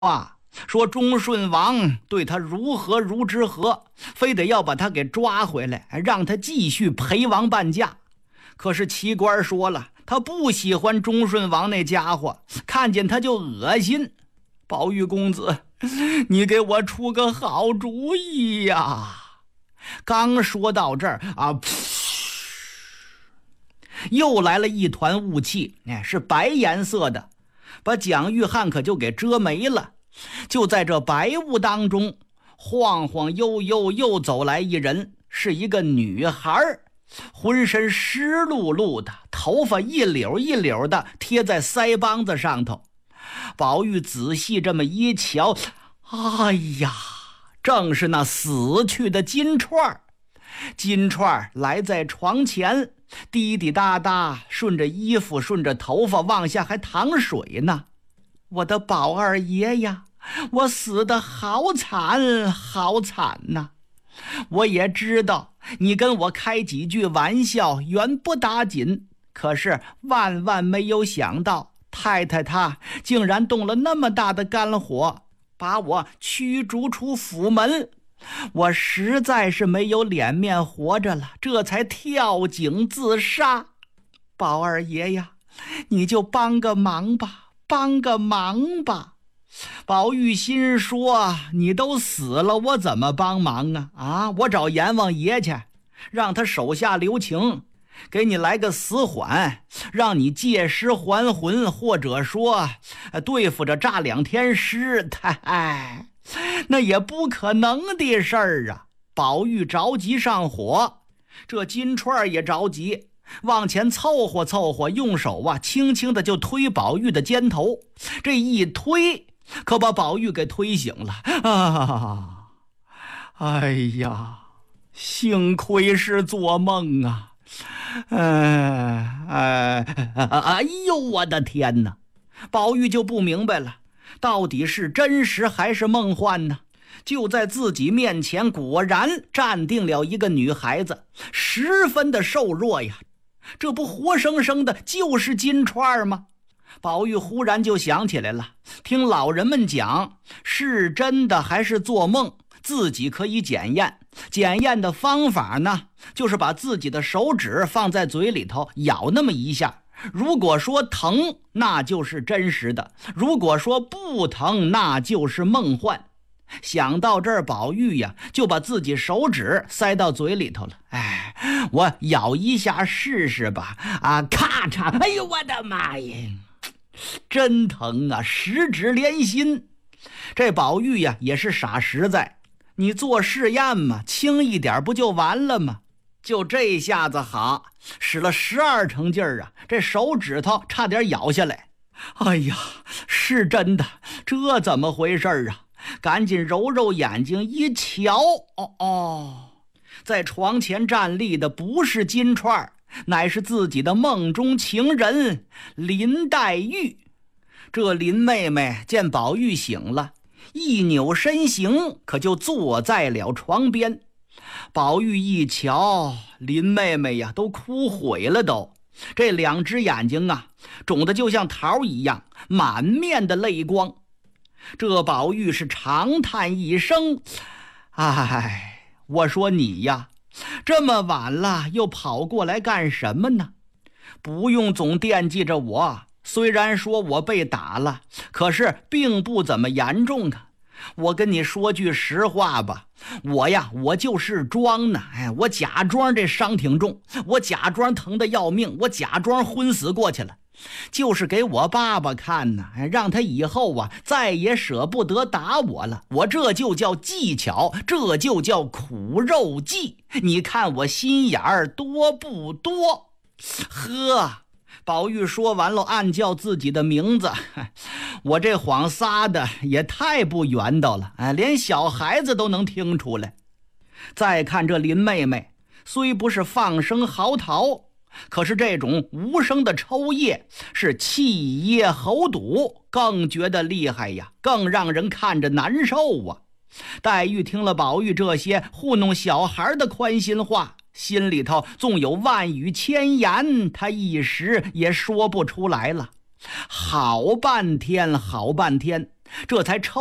说忠顺王对他如何如之何，非得要把他给抓回来，让他继续陪王伴驾。可是齐官说了，他不喜欢忠顺王那家伙，看见他就恶心。宝玉公子，你给我出个好主意呀！刚说到这儿又来了一团雾气，是白颜色的，把蒋玉菡可就给遮没了。就在这白雾当中，晃晃悠悠又走来一人，是一个女孩，浑身湿漉漉的，头发一绺一绺的贴在腮帮子上头。宝玉仔细这么一瞧，哎呀，正是那死去的金钏。金钏来在床前，滴滴答答顺着衣服顺着头发往下还淌水呢。我的宝二爷呀，我死得好惨好惨呐！我也知道你跟我开几句玩笑原不打紧，可是万万没有想到太太她竟然动了那么大的肝火，把我驱逐出府门。我实在是没有脸面活着了，这才跳井自杀。宝二爷呀，你就帮个忙吧，帮个忙吧。宝玉心说，你都死了，我怎么帮忙啊？我找阎王爷去，让他手下留情，给你来个死缓，让你借尸还魂，或者说对付着炸2天尸。那也不可能的事儿啊！宝玉着急上火，这金钏也着急，往前凑合凑合，用手轻轻的就推宝玉的肩头。这一推，可把宝玉给推醒了哎呀，幸亏是做梦啊！哎呦，我的天哪！宝玉就不明白了，到底是真实还是梦幻呢？就在自己面前，果然站定了一个女孩子，十分的瘦弱呀。这不活生生的就是金钏吗？宝玉忽然就想起来了，听老人们讲，是真的还是做梦，自己可以检验。检验的方法呢，就是把自己的手指放在嘴里头咬那么一下，如果说疼，那就是真实的；如果说不疼，那就是梦幻。想到这儿，宝玉呀，就把自己手指塞到嘴里头了。我咬一下试试吧。咔嚓！哎呦，我的妈呀，真疼啊，十指连心。这宝玉呀，也是傻实在，你做试验嘛，轻一点不就完了吗？就这下子好，使了12成劲儿啊，这手指头差点咬下来。哎呀，是真的，这怎么回事啊？赶紧揉揉眼睛一瞧，在床前站立的不是金钏，乃是自己的梦中情人林黛玉。这林妹妹见宝玉醒了，一扭身形，可就坐在了床边。宝玉一瞧，林妹妹呀，都哭毁了都。这2只眼睛肿得就像桃一样，满面的泪光。这宝玉是长叹一声，我说你呀，这么晚了又跑过来干什么呢？不用总惦记着我，虽然说我被打了，可是并不怎么严重啊。我跟你说句实话吧，我就是装呢，我假装这伤挺重，我假装疼得要命，我假装昏死过去了，就是给我爸爸看呢，让他以后再也舍不得打我了。我这就叫技巧，这就叫苦肉计。你看我心眼儿多不多？宝玉说完了，暗叫自己的名字。我这谎撒的也太不圆道了，连小孩子都能听出来。再看这林妹妹，虽不是放声嚎啕，可是这种无声的抽噎是气噎喉堵，更觉得厉害呀，更让人看着难受啊。黛玉听了宝玉这些糊弄小孩的宽心话，心里头纵有万语千言，她一时也说不出来了。好半天这才